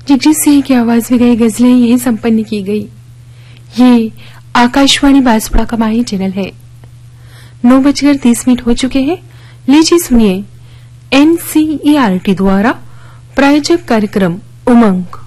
जगजीत सिंह की आवाज में गई गजलें यही संपन्न की गई। ये आकाशवाणी बांसवाड़ा का माही चैनल है। 9:30 हो चुके हैं। लीजिए सुनिए NCERT द्वारा प्रायोजक कार्यक्रम उमंग।